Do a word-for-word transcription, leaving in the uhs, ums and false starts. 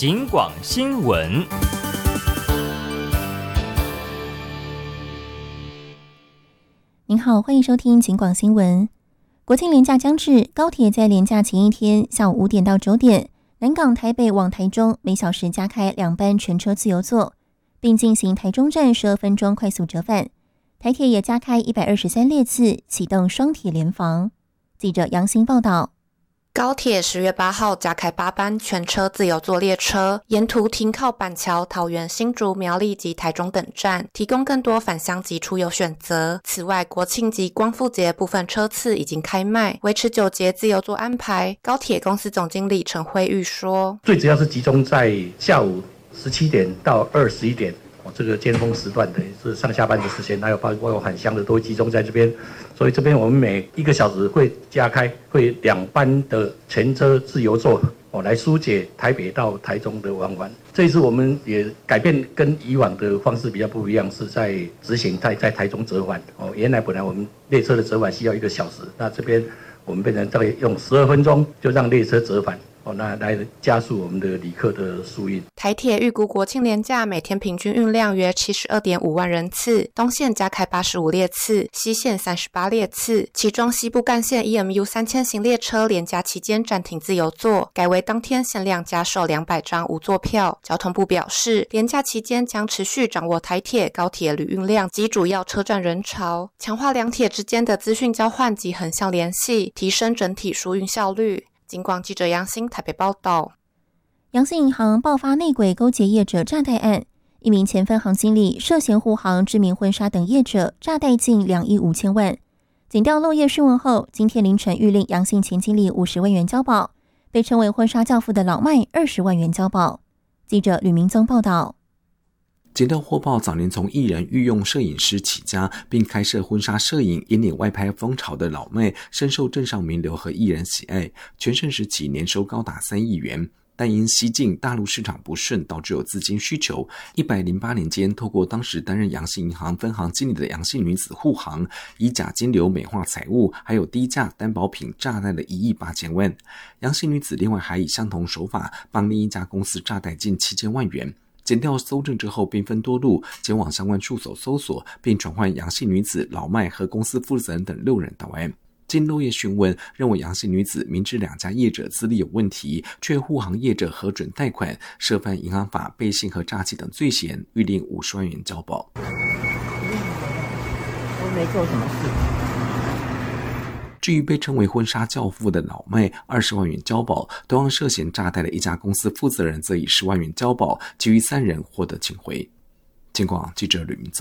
警广新闻。 您好，欢迎收听警广新闻。国庆连假将至，高铁在连假前一天下午五点到九点，南港台北往台中每小时加开两班全车自由座，并进行台中站十二分钟快速折返。台铁也加开一百二十三列次，启动双铁联防。记者杨欣报道。 高铁十月八号加开八班全车自由座列车，沿途停靠板桥、桃园、新竹、苗栗及台中等站，提供更多返乡及出游选择。此外，国庆及光复节部分车次已经开卖，维持九节自由座安排。高铁公司总经理陈慧玉说：“ 最主要是集中在下午十七点到二十一点。”这个尖峰时段的是上下班的时间，还有包括返乡的都会集中在这边，所以这边我们每一个小时会加开会两班的全车自由座哦，来疏解台北到台中的往返。这一次我们也改变跟以往的方式比较不一样，是在执行在在台中折返哦。原来本来我们列车的折返需要一个小时，那这边我们变成大概用十二分钟就让列车折返。哦，那来加速我们的旅客的疏运。 台铁预估国庆连假每天平均运量约 七十二点五万人次，东线加开八十五列次，西线三十八列次，其中西部干线 E M U 三千型列车连假期间暂停自由座，改为当天限量加售两百张无座票。交通部表示，连假期间将持续掌握台铁、高铁旅运量及主要车站人潮，强化两铁之间的资讯交换及横向联系，提升整体疏运效率。警广记者杨欣台北报道。 阳信银行爆发内鬼勾结业者诈贷案，一名前分行经理涉嫌护航知名婚纱等业者，诈贷近两亿五千万。检调漏夜讯问后，今天凌晨谕令阳信前经理五十万元交保，被称为婚纱教父的老麦二十万元交保。记者吕明宗报道。 检调获报，早年从艺人御用摄影师起家，并开设婚纱摄影，引领外拍风潮的老妹，深受镇上名流和艺人喜爱。全盛时期年收高达三亿元，但因西进大陆市场不顺，导致有资金需求。一百零八年间，透过当时担任阳信银行分行经理的阳信女子护航，以假金流美化财物，还有低价担保品诈贷了一亿八千万。阳信女子另外还以相同手法帮另一家公司诈贷近七千万元。检调搜证之后，兵分多路，前往相关处所搜索，并传唤阳性女子、老麦和公司负责人等六人到案。经漏夜询问，认为阳性女子明知两家业者资历有问题，却护航业者核准贷款，涉犯银行法、背信和诈欺等罪嫌，预令五十万元交保。 我没做什么事。 至于被称为婚纱教父的老麦二十万元交保，同样涉嫌诈贷的一家公司负责人则以十万元交保，其余三人获得请回。警广记者吕明宗